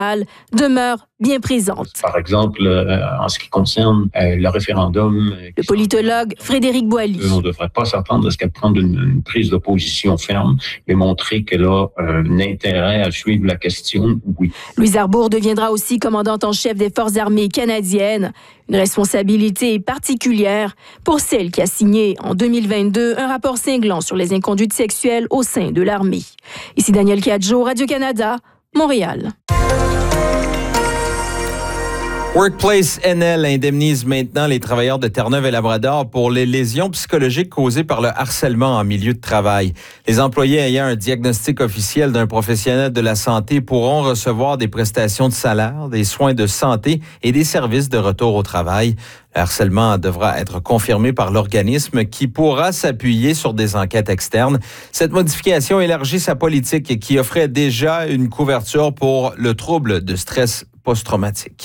demeure bien présente. Par exemple, en ce qui concerne le référendum... Le politologue Frédéric Boilly. On ne devrait pas s'attendre à ce qu'elle prenne une prise de position ferme et montrer qu'elle a un intérêt à suivre la question, oui. Louise Arbour deviendra aussi commandante en chef des Forces armées canadiennes. Une responsabilité particulière pour celle qui a signé en 2022 un rapport cinglant sur les inconduites sexuelles au sein de l'armée. Ici Daniel Cadjo, Radio-Canada, Montréal. Workplace NL indemnise maintenant les travailleurs de Terre-Neuve et Labrador pour les lésions psychologiques causées par le harcèlement en milieu de travail. Les employés ayant un diagnostic officiel d'un professionnel de la santé pourront recevoir des prestations de salaire, des soins de santé et des services de retour au travail. Le harcèlement devra être confirmé par l'organisme qui pourra s'appuyer sur des enquêtes externes. Cette modification élargit sa politique qui offrait déjà une couverture pour le trouble de stress post-traumatique.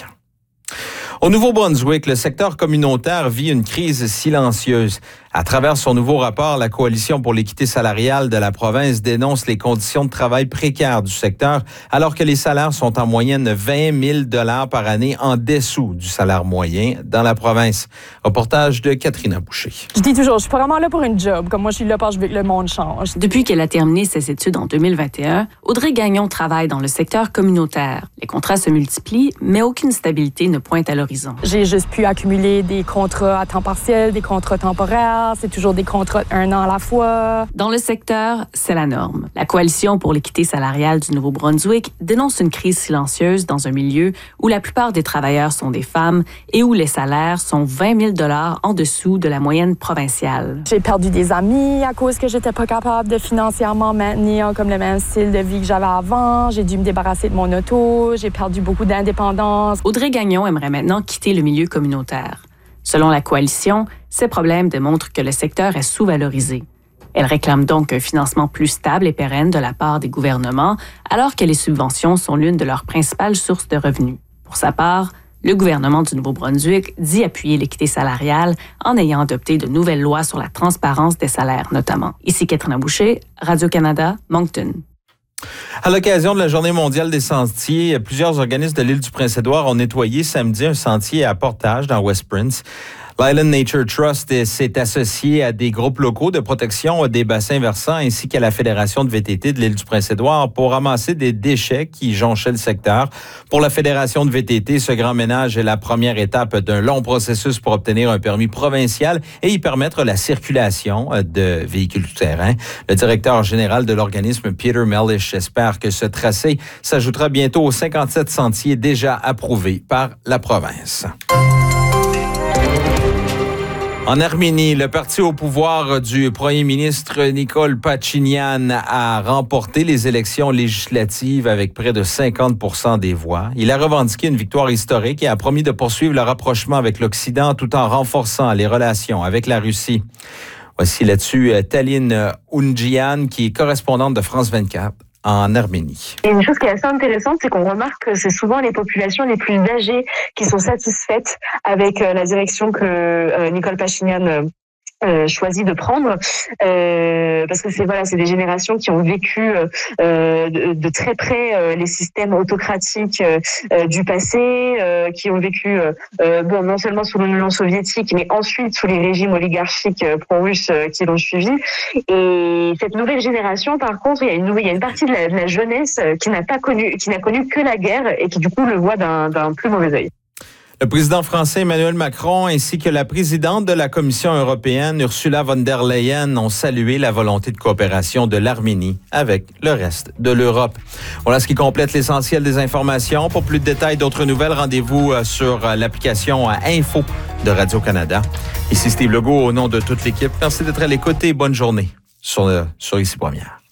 Au Nouveau-Brunswick, le secteur communautaire vit une crise silencieuse. À travers son nouveau rapport, la Coalition pour l'équité salariale de la province dénonce les conditions de travail précaires du secteur, alors que les salaires sont en moyenne 20 000 $ par année en dessous du salaire moyen dans la province. Reportage de Catherine Boucher. Je dis toujours, je suis pas vraiment là pour une job. Comme moi, je suis là parce que je veux que le monde change. Depuis qu'elle a terminé ses études en 2021, Audrey Gagnon travaille dans le secteur communautaire. Les contrats se multiplient, mais aucune stabilité ne pointe à l'horizon. J'ai juste pu accumuler des contrats à temps partiel, des contrats temporaires. C'est toujours des contrats d'1 an à la fois. Dans le secteur, c'est la norme. La Coalition pour l'équité salariale du Nouveau-Brunswick dénonce une crise silencieuse dans un milieu où la plupart des travailleurs sont des femmes et où les salaires sont 20 000 $ en dessous de la moyenne provinciale. J'ai perdu des amis à cause que j'étais pas capable de financièrement maintenir comme le même style de vie que j'avais avant. J'ai dû me débarrasser de mon auto. J'ai perdu beaucoup d'indépendance. Audrey Gagnon aimerait maintenant quitter le milieu communautaire. Selon la Coalition, ces problèmes démontrent que le secteur est sous-valorisé. Elle réclame donc un financement plus stable et pérenne de la part des gouvernements, alors que les subventions sont l'une de leurs principales sources de revenus. Pour sa part, le gouvernement du Nouveau-Brunswick dit appuyer l'équité salariale en ayant adopté de nouvelles lois sur la transparence des salaires, notamment. Ici Catherine Boucher, Radio-Canada, Moncton. À l'occasion de la Journée mondiale des sentiers, plusieurs organismes de l'île du Prince-Édouard ont nettoyé samedi un sentier à Portage dans West Prince. L'Island Nature Trust s'est associé à des groupes locaux de protection des bassins versants ainsi qu'à la Fédération de VTT de l'île du Prince-Édouard pour ramasser des déchets qui jonchaient le secteur. Pour la Fédération de VTT, ce grand ménage est la première étape d'un long processus pour obtenir un permis provincial et y permettre la circulation de véhicules tout-terrain. Le directeur général de l'organisme, Peter Mellish, espère que ce tracé s'ajoutera bientôt aux 57 sentiers déjà approuvés par la province. En Arménie, le parti au pouvoir du premier ministre Nikol Pachinian a remporté les élections législatives avec près de 50 % des voix. Il a revendiqué une victoire historique et a promis de poursuivre le rapprochement avec l'Occident tout en renforçant les relations avec la Russie. Voici là-dessus Taline Ounjian, qui est correspondante de France 24. En Arménie. Et une chose qui est assez intéressante, c'est qu'on remarque que c'est souvent les populations les plus âgées qui sont satisfaites avec la direction que Nikol Pachinian choisi de prendre parce que c'est des générations qui ont vécu de très près les systèmes autocratiques du passé, qui ont vécu non seulement sous l'Union soviétique mais ensuite sous les régimes oligarchiques pro-russes qui l'ont suivi. Et cette nouvelle génération, par contre, il y a une partie de la jeunesse qui n'a connu que la guerre et qui du coup le voit d'un plus mauvais œil. Le président français Emmanuel Macron ainsi que la présidente de la Commission européenne, Ursula von der Leyen, ont salué la volonté de coopération de l'Arménie avec le reste de l'Europe. Voilà ce qui complète l'essentiel des informations. Pour plus de détails, d'autres nouvelles, rendez-vous sur l'application Info de Radio-Canada. Ici Steve Legault, au nom de toute l'équipe. Merci d'être à l'écoute et bonne journée sur Ici Première.